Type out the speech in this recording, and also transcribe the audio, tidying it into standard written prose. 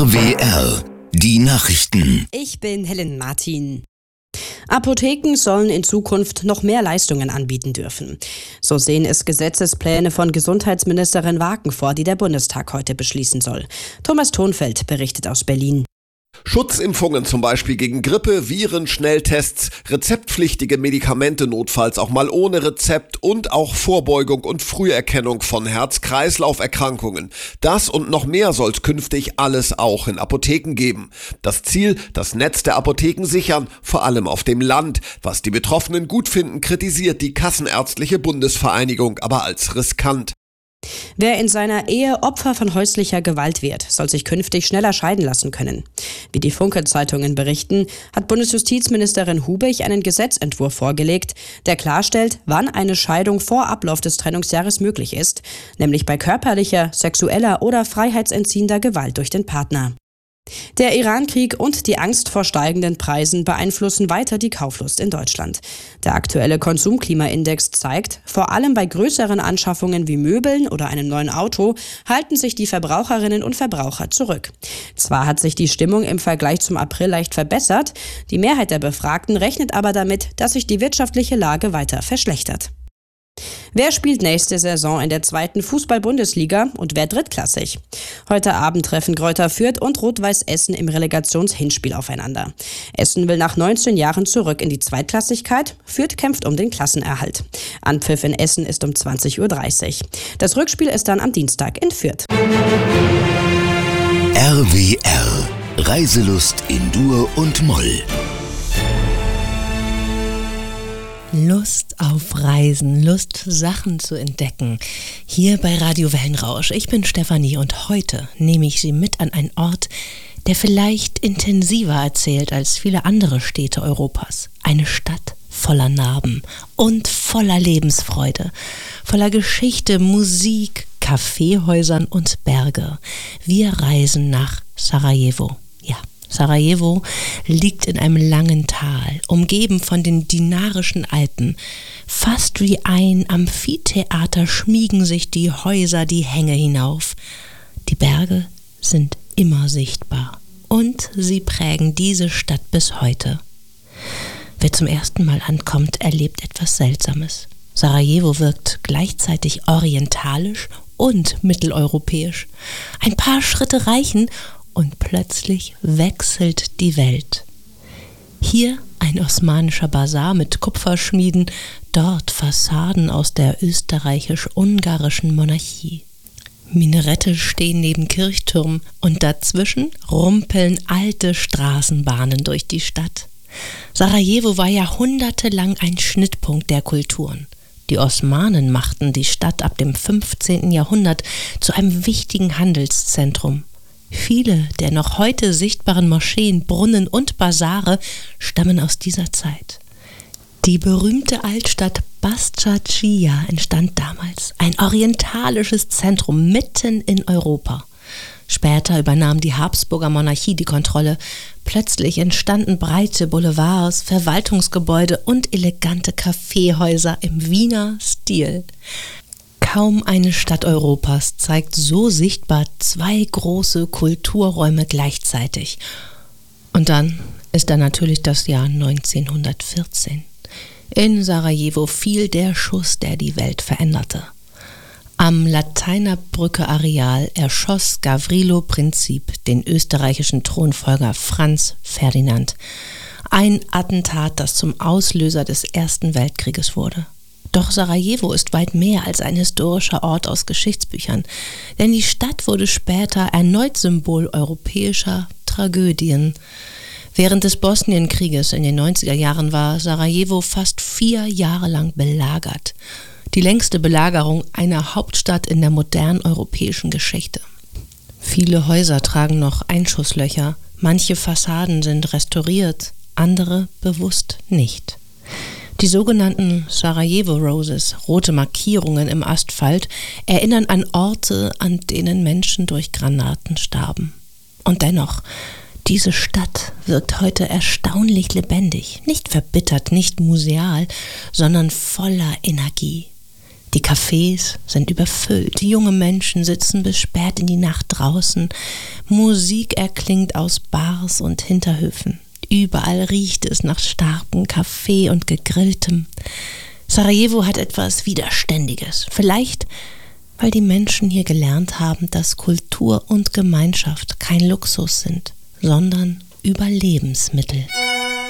RWR, die Nachrichten. Ich bin Helen Martin. Apotheken sollen in Zukunft noch mehr Leistungen anbieten dürfen. So sehen es Gesetzespläne von Gesundheitsministerin Waken vor, die der Bundestag heute beschließen soll. Thomas Thonfeld berichtet aus Berlin. Schutzimpfungen zum Beispiel gegen Grippe, Viren, Schnelltests, rezeptpflichtige Medikamente notfalls auch mal ohne Rezept und auch Vorbeugung und Früherkennung von Herz-Kreislauf-Erkrankungen. Das und noch mehr soll es künftig alles auch in Apotheken geben. Das Ziel, das Netz der Apotheken sichern, vor allem auf dem Land. Was die Betroffenen gut finden, kritisiert die Kassenärztliche Bundesvereinigung aber als riskant. Wer in seiner Ehe Opfer von häuslicher Gewalt wird, soll sich künftig schneller scheiden lassen können. Wie die Funke-Zeitungen berichten, hat Bundesjustizministerin Hubich einen Gesetzentwurf vorgelegt, der klarstellt, wann eine Scheidung vor Ablauf des Trennungsjahres möglich ist, nämlich bei körperlicher, sexueller oder freiheitsentziehender Gewalt durch den Partner. Der Iran-Krieg und die Angst vor steigenden Preisen beeinflussen weiter die Kauflust in Deutschland. Der aktuelle Konsumklimaindex zeigt, vor allem bei größeren Anschaffungen wie Möbeln oder einem neuen Auto halten sich die Verbraucherinnen und Verbraucher zurück. Zwar hat sich die Stimmung im Vergleich zum April leicht verbessert, die Mehrheit der Befragten rechnet aber damit, dass sich die wirtschaftliche Lage weiter verschlechtert. Wer spielt nächste Saison in der 2. Fußball-Bundesliga und wer drittklassig? Heute Abend treffen Greuther Fürth und Rot-Weiß Essen im Relegationshinspiel aufeinander. Essen will nach 19 Jahren zurück in die Zweitklassigkeit, Fürth kämpft um den Klassenerhalt. Anpfiff in Essen ist um 20:30 Uhr. Das Rückspiel ist dann am Dienstag in Fürth. RWR, Reiselust in Dur und Moll. Lust auf Reisen, Lust, Sachen zu entdecken. Hier bei Radio Wellenrausch. Ich bin Stefanie und heute nehme ich Sie mit an einen Ort, der vielleicht intensiver erzählt als viele andere Städte Europas. Eine Stadt voller Narben und voller Lebensfreude, voller Geschichte, Musik, Kaffeehäusern und Berge. Wir reisen nach Sarajevo. Ja. Sarajevo liegt in einem langen Tal, umgeben von den Dinarischen Alpen. Fast wie ein Amphitheater schmiegen sich die Häuser die Hänge hinauf. Die Berge sind immer sichtbar und sie prägen diese Stadt bis heute. Wer zum ersten Mal ankommt, erlebt etwas Seltsames. Sarajevo wirkt gleichzeitig orientalisch und mitteleuropäisch. Ein paar Schritte reichen und plötzlich wechselt die Welt. Hier ein osmanischer Basar mit Kupferschmieden, dort Fassaden aus der österreichisch-ungarischen Monarchie. Minarette stehen neben Kirchtürmen und dazwischen rumpeln alte Straßenbahnen durch die Stadt. Sarajevo war jahrhundertelang ein Schnittpunkt der Kulturen. Die Osmanen machten die Stadt ab dem 15. Jahrhundert zu einem wichtigen Handelszentrum. Viele der noch heute sichtbaren Moscheen, Brunnen und Basare stammen aus dieser Zeit. Die berühmte Altstadt Basdschadschija entstand damals, ein orientalisches Zentrum mitten in Europa. Später übernahm die Habsburger Monarchie die Kontrolle. Plötzlich entstanden breite Boulevards, Verwaltungsgebäude und elegante Kaffeehäuser im Wiener Stil. Kaum eine Stadt Europas zeigt so sichtbar zwei große Kulturräume gleichzeitig. Und dann ist da natürlich das Jahr 1914. In Sarajevo fiel der Schuss, der die Welt veränderte. Am Lateinerbrücke-Areal erschoss Gavrilo Princip den österreichischen Thronfolger Franz Ferdinand. Ein Attentat, das zum Auslöser des Ersten Weltkrieges wurde. Doch Sarajevo ist weit mehr als ein historischer Ort aus Geschichtsbüchern, denn die Stadt wurde später erneut Symbol europäischer Tragödien. Während des Bosnienkrieges in den 90er Jahren war Sarajevo fast 4 Jahre lang belagert. Die längste Belagerung einer Hauptstadt in der modernen europäischen Geschichte. Viele Häuser tragen noch Einschusslöcher, manche Fassaden sind restauriert, andere bewusst nicht. Die sogenannten Sarajevo Roses, rote Markierungen im Asphalt, erinnern an Orte, an denen Menschen durch Granaten starben. Und dennoch, diese Stadt wirkt heute erstaunlich lebendig, nicht verbittert, nicht museal, sondern voller Energie. Die Cafés sind überfüllt, junge Menschen sitzen bis spät in die Nacht draußen, Musik erklingt aus Bars und Hinterhöfen. Überall riecht es nach starkem Kaffee und Gegrilltem. Sarajevo hat etwas Widerständiges. Vielleicht, weil die Menschen hier gelernt haben, dass Kultur und Gemeinschaft kein Luxus sind, sondern Überlebensmittel.